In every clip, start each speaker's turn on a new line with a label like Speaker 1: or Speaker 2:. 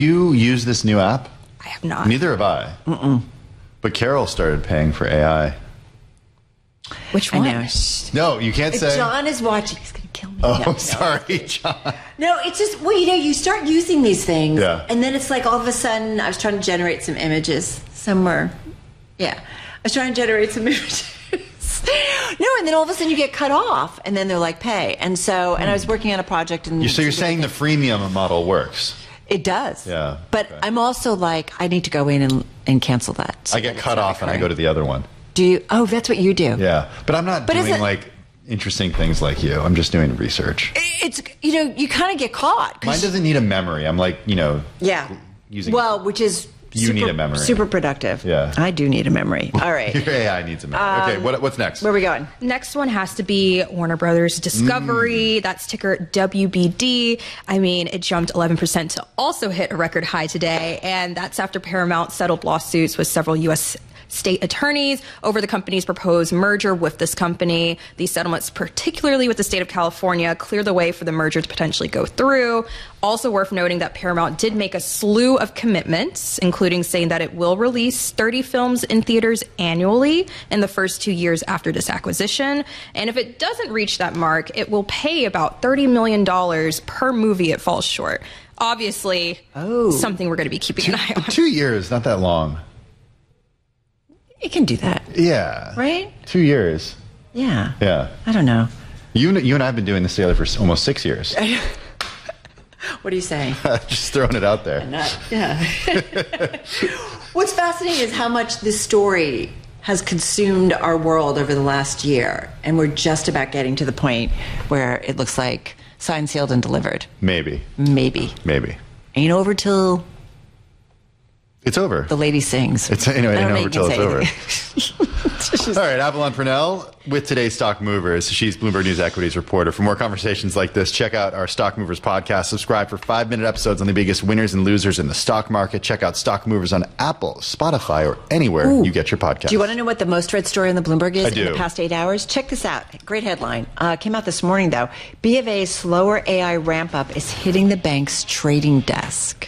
Speaker 1: You use this new app?
Speaker 2: I have not.
Speaker 1: Neither have I. But Carol started paying for AI.
Speaker 2: Which one?
Speaker 3: I know.
Speaker 1: No, you can't say.
Speaker 3: John is watching. He's going to kill me.
Speaker 1: Oh, sorry, John.
Speaker 3: No, it's just, well, you start using these things,
Speaker 1: Yeah.
Speaker 3: and then it's like all of a sudden, I was trying to generate some images somewhere. Yeah. I was trying to generate some images. No, and then all of a sudden you get cut off, and then they're like, pay. And so, and I was working on a project. And
Speaker 1: So you're saying the freemium model works?
Speaker 3: It does.
Speaker 1: Yeah.
Speaker 3: But
Speaker 1: okay.
Speaker 3: I'm also like, I need to go in and cancel that. So
Speaker 1: I get cut off and I go to the other one.
Speaker 3: Do you? Oh, that's what you do.
Speaker 1: Yeah. But I'm not doing like interesting things like you. I'm just doing research.
Speaker 3: It's, you kind of get caught.
Speaker 1: Mine doesn't need a memory. I'm like,
Speaker 3: Yeah.
Speaker 1: using.
Speaker 3: Well, which is.
Speaker 1: You need a memory.
Speaker 3: Super productive.
Speaker 1: Yeah.
Speaker 3: I do need a memory. All right.
Speaker 1: Your AI needs a memory. Okay, what's next?
Speaker 3: Where are we going?
Speaker 2: Next one has to be Warner Brothers Discovery. That's ticker WBD. I mean, it jumped 11% to also hit a record high today. And that's after Paramount settled lawsuits with several U.S. state attorneys over the company's proposed merger with this company. These settlements, particularly with the state of California, clear the way for the merger to potentially go through. Also worth noting that Paramount did make a slew of commitments, including saying that it will release 30 films in theaters annually in the first 2 years after this acquisition. And if it doesn't reach that mark, it will pay about $30 million per movie it falls short. Obviously, something we're going to be keeping an eye on.
Speaker 1: 2 years, not that long.
Speaker 3: It can do that.
Speaker 1: Yeah.
Speaker 3: Right?
Speaker 1: 2 years.
Speaker 3: Yeah.
Speaker 1: Yeah.
Speaker 3: I don't know.
Speaker 1: You and I have been doing this together for almost 6 years.
Speaker 3: What are you saying?
Speaker 1: Just throwing it out there.
Speaker 3: Yeah. What's fascinating is how much this story has consumed our world over the last year. And we're just about getting to the point where it looks like signed, sealed, and delivered.
Speaker 1: Maybe.
Speaker 3: Ain't over till...
Speaker 1: It's over.
Speaker 3: The lady sings.
Speaker 1: It ain't over till it's over. All right, Avalon Purnell with today's Stock Movers. She's Bloomberg News Equities reporter. For more conversations like this, check out our Stock Movers podcast. Subscribe for 5-minute episodes on the biggest winners and losers in the stock market. Check out Stock Movers on Apple, Spotify, or anywhere you get your podcast.
Speaker 3: Do you want to know what the most read story on the Bloomberg is
Speaker 1: in
Speaker 3: the past 8 hours? Check this out. Great headline. Came out this morning, though. B of A's slower AI ramp-up is hitting the bank's trading desk.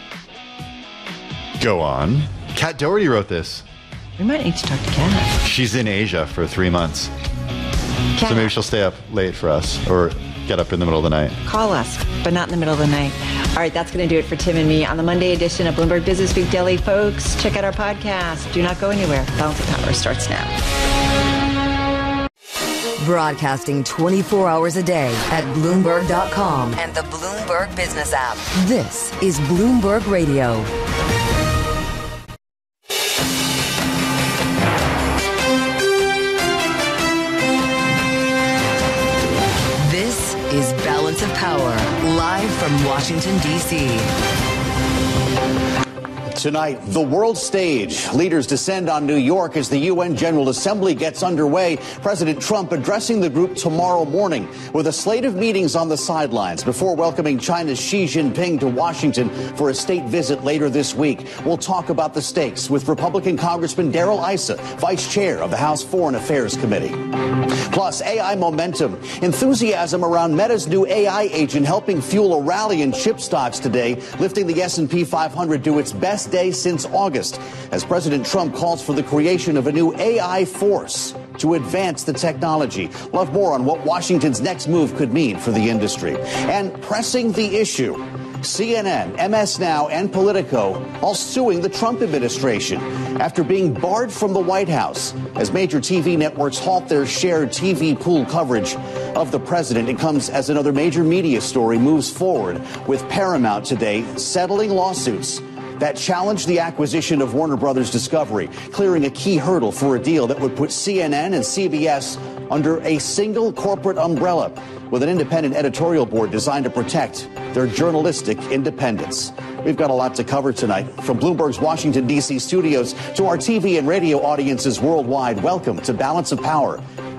Speaker 1: Go on. Kat Doherty wrote this.
Speaker 3: We might need to talk to Kat.
Speaker 1: She's in Asia for 3 months.
Speaker 3: Kat.
Speaker 1: So maybe she'll stay up late for us or get up in the middle of the night.
Speaker 3: Call us, but not in the middle of the night. All right, that's going to do it for Tim and me on the Monday edition of Bloomberg Business Week Daily. Folks, check out our podcast. Do not go anywhere. Balance of Power starts now.
Speaker 4: Broadcasting 24 hours a day at Bloomberg.com and the Bloomberg Business app. This is Bloomberg Radio. This is Balance of Power, live from Washington, D.C.
Speaker 5: Tonight, the world stage. Leaders descend on New York as the UN General Assembly gets underway. President Trump addressing the group tomorrow morning with a slate of meetings on the sidelines before welcoming China's Xi Jinping to Washington for a state visit later this week. We'll talk about the stakes with Republican Congressman Darrell Issa, vice chair of the House Foreign Affairs Committee. Plus, AI momentum. Enthusiasm around Meta's new AI agent helping fuel a rally in chip stocks today, lifting the S&P 500 to its best day since August, as President Trump calls for the creation of a new AI force to advance the technology. We'll have more on what Washington's next move could mean for the industry. And pressing the issue, CNN, MS Now, and Politico all suing the Trump administration after being barred from the White House as major TV networks halt their shared TV pool coverage of the president. It comes as another major media story moves forward, with Paramount today settling lawsuits that challenged the acquisition of Warner Brothers Discovery, clearing a key hurdle for a deal that would put CNN and CBS under a single corporate umbrella with an independent editorial board designed to protect their journalistic independence. We've got a lot to cover tonight. From Bloomberg's Washington, D.C. studios to our TV and radio audiences worldwide, welcome to Balance of Power.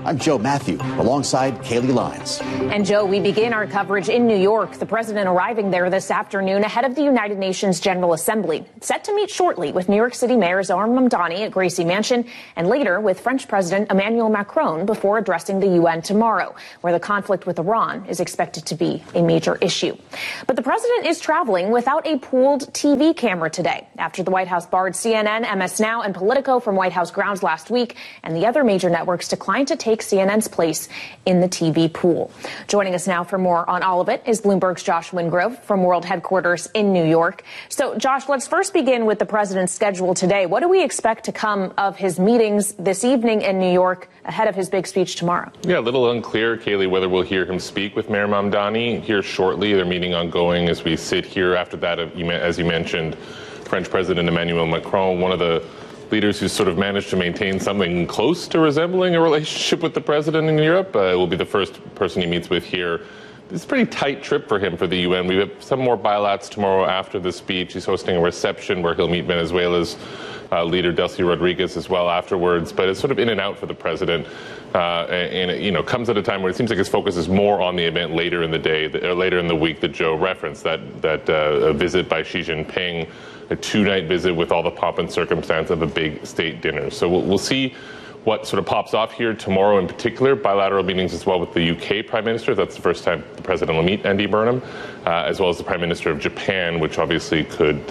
Speaker 5: I'm Joe Matthew, alongside Kaylee Lyons.
Speaker 6: And Joe, we begin our coverage in New York. The president arriving there this afternoon ahead of the United Nations General Assembly, set to meet shortly with New York City Mayor Zohran Mamdani at Gracie Mansion, and later with French President Emmanuel Macron before addressing the UN tomorrow, where the conflict with Iran is expected to be a major issue. But the president is traveling without a pooled TV camera today, after the White House barred CNN, MS Now, and Politico from White House grounds last week, and the other major networks declined to take CNN's place in the TV pool. Joining us now for more on all of it is Bloomberg's Josh Wingrove from World Headquarters in New York. So, Josh, let's first begin with the president's schedule today. What do we expect to come of his meetings this evening in New York ahead of his big speech tomorrow?
Speaker 7: Yeah, a little unclear, Kaylee, whether we'll hear him speak with Mayor Mamdani here shortly. Their meeting ongoing as we sit here. After that, as you mentioned, French President Emmanuel Macron, one of the leaders who's sort of managed to maintain something close to resembling a relationship with the president in Europe, will be the first person he meets with here. It's a pretty tight trip for him for the UN. We have some more bilats tomorrow after the speech. He's hosting a reception where he'll meet Venezuela's leader Delcy Rodriguez as well afterwards. But it's sort of in and out for the president, and it comes at a time where it seems like his focus is more on the event later in the day, later in the week that Joe referenced, that visit by Xi Jinping, a 2-night visit with all the pomp and circumstance of a big state dinner. So we'll see what sort of pops off here tomorrow in particular. Bilateral meetings as well with the UK Prime Minister. That's the first time the President will meet Andy Burnham, as well as the Prime Minister of Japan, which obviously could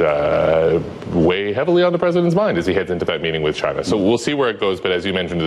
Speaker 7: weigh heavily on the President's mind as he heads into that meeting with China. So we'll see where it goes, but as you mentioned,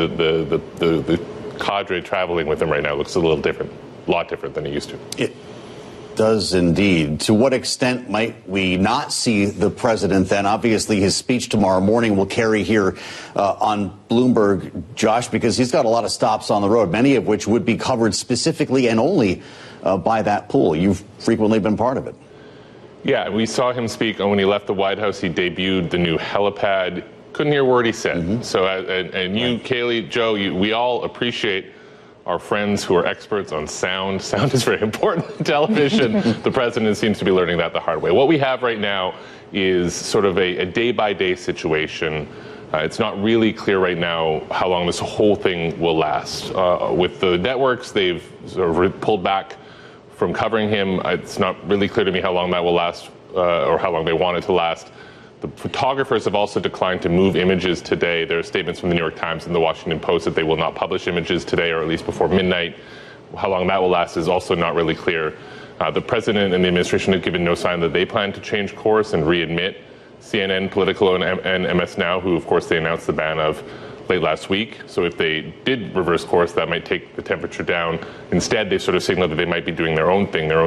Speaker 7: the cadre traveling with him right now looks a lot different than it used to.
Speaker 5: It does indeed. To what extent might we not see the president then? Obviously, his speech tomorrow morning will carry here on Bloomberg, Josh, because he's got a lot of stops on the road, many of which would be covered specifically and only by that pool. You've frequently been part of it.
Speaker 7: Yeah, we saw him speak when he left the White House. He debuted the new helipad. Couldn't hear a word he said. Mm-hmm. So, and you, Kaylee, Joe, we all appreciate our friends who are experts on sound. Sound is very important in television. The president seems to be learning that the hard way. What we have right now is sort of a day-by-day situation. It's not really clear right now how long this whole thing will last. With the networks, they've sort of pulled back from covering him. It's not really clear to me how long that will last, or how long they want it to last. The photographers have also declined to move images today. There are statements from the New York Times and the Washington Post that they will not publish images today, or at least before midnight. How long that will last is also not really clear. The president and the administration have given no sign that they plan to change course and readmit CNN, Politico, and MS Now, who, of course, they announced the ban of late last week. So if they did reverse course, that might take the temperature down. Instead, they sort of signaled that they might be doing their own thing, their own